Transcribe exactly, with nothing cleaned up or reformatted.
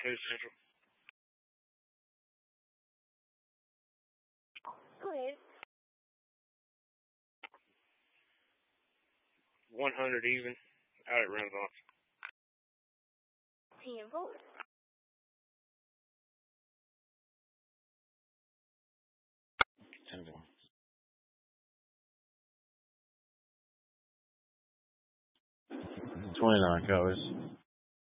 two Central. Go ahead. one hundred even, out at Renaissance. ten four. ten four. twenty-nine, Cowboys.